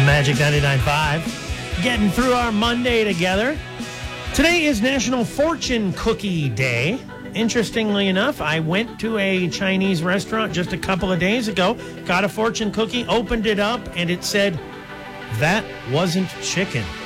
Magic 99.5. Getting through our Monday together. Today is National Fortune Cookie Day. Interestingly enough, I went to a Chinese restaurant just a couple of days ago, got a fortune cookie, opened it up, and it said, "That wasn't chicken."